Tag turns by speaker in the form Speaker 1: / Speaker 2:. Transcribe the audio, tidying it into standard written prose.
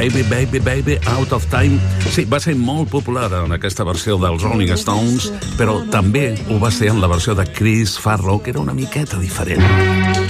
Speaker 1: Baby, Baby, Baby, Out of Time. Sí, va ser molt popular en aquesta versió dels Rolling Stones, però també ho va ser en la versió de Chris Farlow, que era una miqueta diferent.